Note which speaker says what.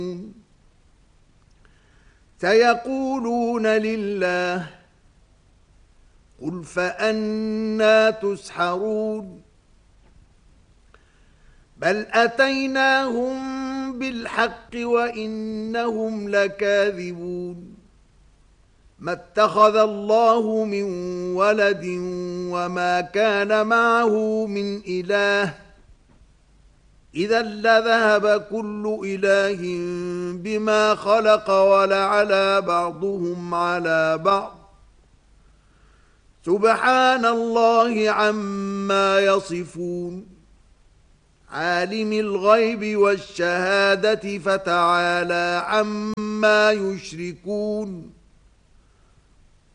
Speaker 1: سيقولون لله قل فأنا تسحرون بل أتيناهم بالحق وإنهم لكاذبون ما اتخذ الله من ولد وما كان معه من إله إذا لذهب كل إله بما خلق ولعلى بعضهم على بعض سبحان الله عما يصفون عالم الغيب والشهادة فتعالى عما يشركون